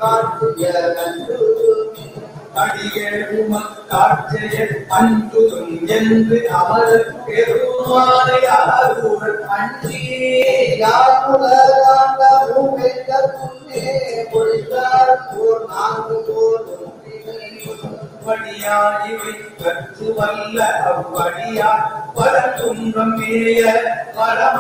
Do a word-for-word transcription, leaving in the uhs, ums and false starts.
அடியேழும காட்சிய அன்புதும் என்று அமர் பெருமானை அருள் அன்றியே யாருலகாண்ட பூமிக்க புண்ணே பொழித்தார் போர் நான்கு போர் படியாயிவை கற்று வல்ல அவ்வடியார் பல துன்பம் மேய பரம